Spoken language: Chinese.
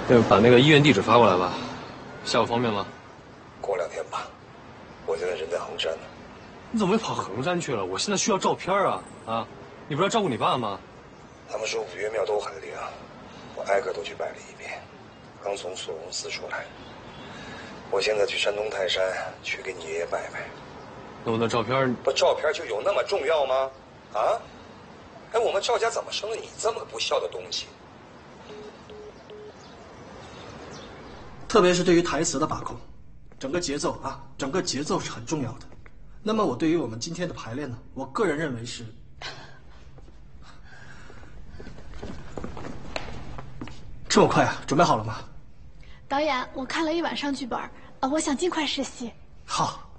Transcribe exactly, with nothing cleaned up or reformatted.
那把那个医院地址发过来吧，下午方便吗？ 过两天吧，我现在人在衡山呢。 你怎么会跑衡山去了？我现在需要照片啊！啊，你不是要照顾你爸吗？ 他们说五岳庙都很灵，我挨个都去拜了一遍，刚从锁龙寺出来。我现在去山东泰山去给你爷爷拜拜。 那我那照片， 不，照片就有那么重要吗？啊？哎，我们赵家怎么生了你这么个不孝的东西？ 特别是对于台词的把控，整个节奏啊，整个节奏是很重要的。那么我对于我们今天的排练呢，我个人认为是，这么快啊？准备好了吗？ 导演，我看了一晚上剧本，呃，我想尽快实习。 好。